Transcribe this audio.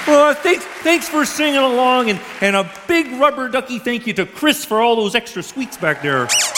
Well, thanks for singing along, and a big rubber ducky thank you to Chris for all those extra sweets back there.